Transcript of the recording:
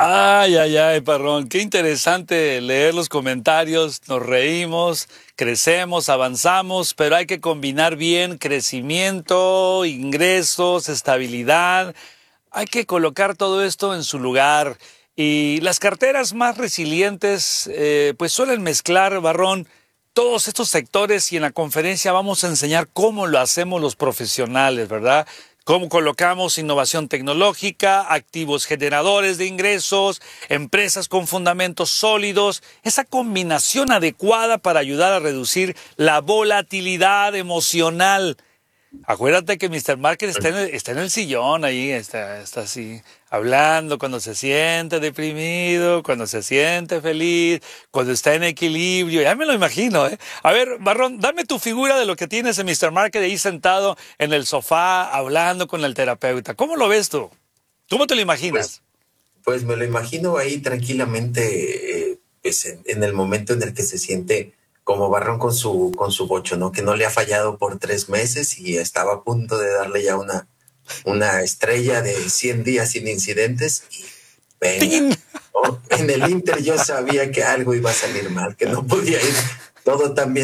Ay, ay, ay, Parrón, qué interesante leer los comentarios, nos reímos, crecemos, avanzamos, pero hay que combinar bien crecimiento, ingresos, estabilidad, hay que colocar todo esto en su lugar. Y las carteras más resilientes, pues suelen mezclar, Barrón, todos estos sectores y en la conferencia vamos a enseñar cómo lo hacemos los profesionales, ¿verdad? Cómo colocamos innovación tecnológica, activos generadores de ingresos, empresas con fundamentos sólidos, esa combinación adecuada para ayudar a reducir la volatilidad emocional. Acuérdate que Mr. Market está en el sillón ahí, está así, hablando cuando se siente deprimido, cuando se siente feliz, cuando está en equilibrio. Ya me lo imagino, ¿eh? A ver, Barrón, dame tu figura de lo que tienes en Mr. Market ahí sentado en el sofá, hablando con el terapeuta. ¿Cómo lo ves tú? ¿Cómo te lo Pues, imaginas? pues me lo imagino ahí tranquilamente, pues en el momento en el que se siente como Barrón con su bocho, ¿no? Que no le ha fallado por 3 meses y estaba a punto de darle ya una estrella de 100 días sin incidentes y venga, ¡Tin! ¿no? En el Inter yo sabía que algo iba a salir mal, que no podía ir todo tan bien